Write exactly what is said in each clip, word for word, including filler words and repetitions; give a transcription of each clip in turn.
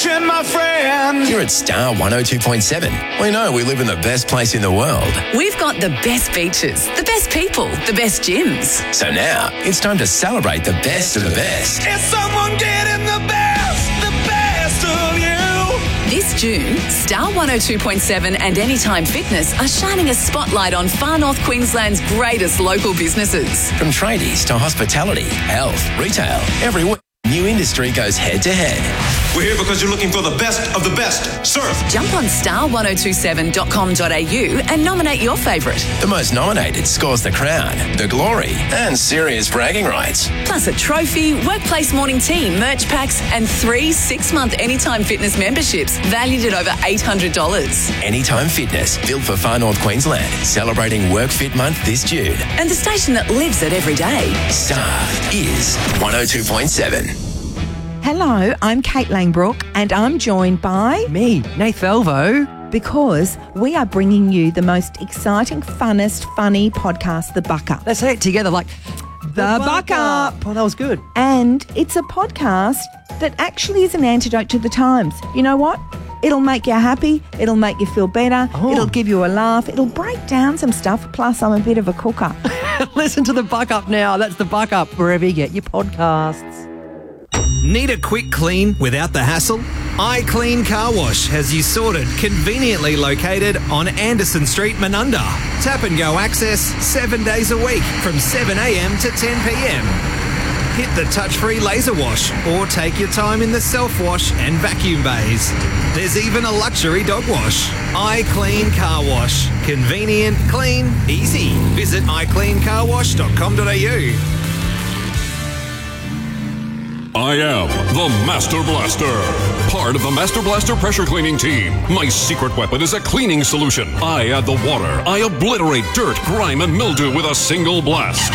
attention, my friend. Here at Star one oh two point seven, we know we live in the best place in the world. We've got the best beaches, the best people, the best gyms. So now, it's time to celebrate the best of the best. Is someone getting the best, the best of you? This June, Star one oh two point seven and Anytime Fitness are shining a spotlight on Far North Queensland's greatest local businesses. From tradies to hospitality, health, retail, every week, new industry goes head to head. We're here because you're looking for the best of the best. Surf. Jump on star one oh two seven dot com dot a u and nominate your favourite. The most nominated scores the crown, the glory, and serious bragging rights. Plus a trophy, workplace morning tea, merch packs, and three six-month Anytime Fitness memberships valued at over eight hundred dollars. Anytime Fitness, built for Far North Queensland, celebrating Work Fit Month this June. And the station that lives it every day. Star is one oh two point seven. Hello, I'm Kate Langbrook and I'm joined by... Me, Nath Velvo. Because we are bringing you the most exciting, funnest, funny podcast, The Buck Up. Let's say it together like... The, the Buck Up. Oh, that was good. And it's a podcast that actually is an antidote to the times. You know what? It'll make you happy. It'll make you feel better. Oh. It'll give you a laugh. It'll break down some stuff. Plus, I'm a bit of a cooker. Listen to The Buck Up now. That's The Buck Up, wherever you get your podcasts. Need a quick clean without the hassle? iClean Car Wash has you sorted, conveniently located on Anderson Street, Menunda. Tap and go access seven days a week from seven a m to ten p m. Hit the touch-free laser wash or take your time in the self-wash and vacuum bays. There's even a luxury dog wash. iClean Car Wash. Convenient, clean, easy. Visit i clean car wash dot com dot a u. I am the Master Blaster, part of the Master Blaster pressure cleaning team. My secret weapon is a cleaning solution. I add the water. I obliterate dirt, grime, and mildew with a single blast.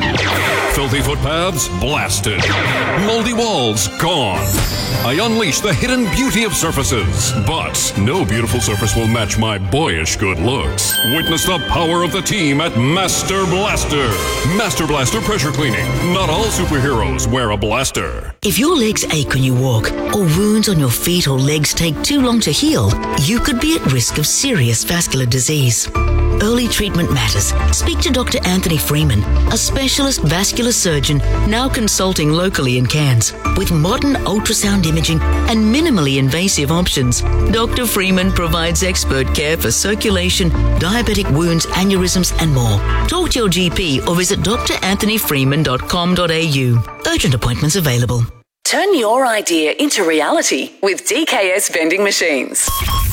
Filthy footpaths, blasted. Moldy walls, gone. I unleash the hidden beauty of surfaces. But no beautiful surface will match my boyish good looks. Witness the power of the team at Master Blaster. Master Blaster pressure cleaning. Not all superheroes wear a blaster. If your legs ache when you walk, or wounds on your feet or legs take too long to heal, you could be at risk of serious vascular disease. Early treatment matters. Speak to Doctor Anthony Freeman, a specialist vascular surgeon now consulting locally in Cairns. With modern ultrasound imaging and minimally invasive options, Doctor Freeman provides expert care for circulation, diabetic wounds, aneurysms, and more. Talk to your G P or visit d r anthony freeman dot com dot a u. Urgent appointments available. Turn your idea into reality with D K S Vending Machines.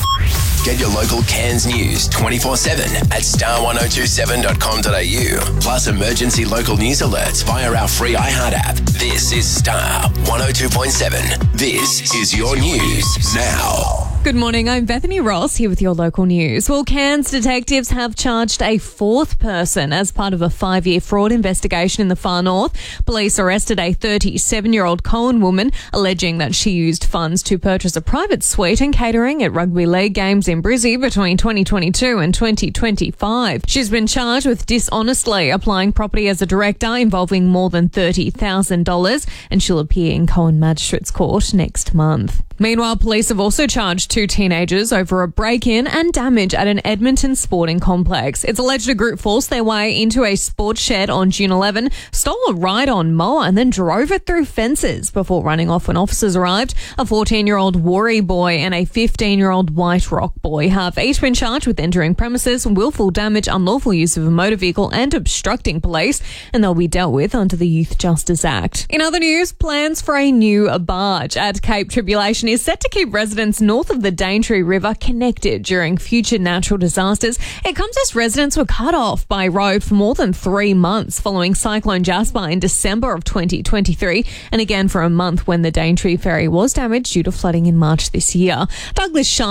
Get your local Cairns news twenty-four seven at star one oh two seven dot com dot a u. Plus emergency local news alerts via our free iHeart app. This is Star one oh two point seven. This is your news now. Good morning, I'm Bethany Ross here with your local news. Well, Cairns detectives have charged a fourth person as part of a five-year fraud investigation in the Far North. Police arrested a thirty-seven-year-old Coen woman alleging that she used funds to purchase a private suite and catering at rugby league games in Brizzy between twenty twenty-two and twenty twenty-five. She's been charged with dishonestly applying property as a director involving more than thirty thousand dollars, and she'll appear in Coen Magistrates Court next month. Meanwhile, police have also charged two teenagers over a break-in and damage at an Edmonton sporting complex. It's alleged a group forced their way into a sports shed on June eleventh, stole a ride-on mower and then drove it through fences before running off when officers arrived. A fourteen-year-old Warri boy and a fifteen-year-old White Rock boy have each been charged with entering premises, willful damage, unlawful use of a motor vehicle and obstructing police, and they'll be dealt with under the Youth Justice Act. In other news, plans for a new barge at Cape Tribulation is set to keep residents north of the Daintree River connected during future natural disasters. It comes as residents were cut off by road for more than three months following Cyclone Jasper in December of twenty twenty-three, and again for a month when the Daintree ferry was damaged due to flooding in March this year. Douglas Shine